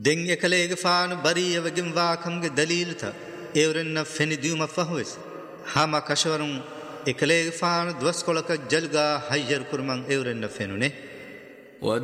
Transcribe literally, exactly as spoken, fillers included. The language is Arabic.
دين يكليغ فان بري وگم واخم دليل ثا اورن فن ديوم فهوس هما كشورن يكليغ فان دوس كولك جلغا هير كرمن اورن فنونه